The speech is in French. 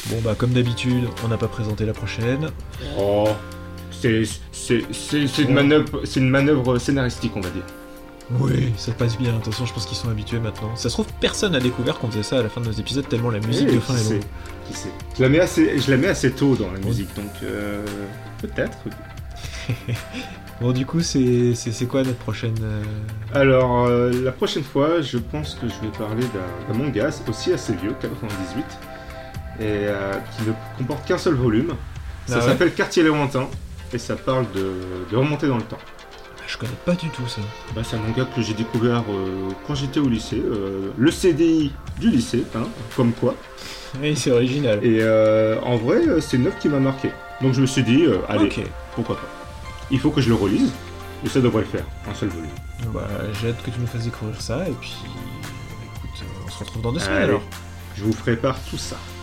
Bon bah comme d'habitude, on n'a pas présenté la prochaine. Oh, c'est une manœuvre scénaristique, on va dire. Oui, ça passe bien, de toute façon je pense qu'ils sont habitués maintenant. Ça se trouve, personne n'a découvert qu'on faisait ça à la fin de nos épisodes tellement la musique de fin est longue. Qui sait. Je la mets assez tôt dans la musique, donc peut-être. Bon du coup, c'est quoi notre prochaine... Alors, la prochaine fois, je pense que je vais parler d'un manga aussi assez vieux, 98, et qui ne comporte qu'un seul volume. Ça s'appelle Quartier Lointain, et ça parle de remonter dans le temps. Je connais pas du tout ça. Bah, c'est un manga que j'ai découvert quand j'étais au lycée, le CDI du lycée, hein, comme quoi. Oui, c'est original. Et en vrai, c'est une œuvre qui m'a marqué. Donc je me suis dit, allez, pourquoi pas. Il faut que je le relise, et ça devrait le faire, un seul volume. Bah, j'ai hâte que tu nous fasses découvrir ça, et puis... écoute, on se retrouve dans 2 semaines alors. Je vous ferai part tout ça.